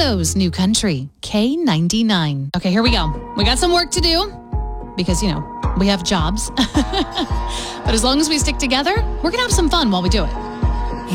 Colorado's new country, K99. Okay, here we go. We got some work to do because, we have jobs. But as long as we stick together, we're going to have some fun while we do it.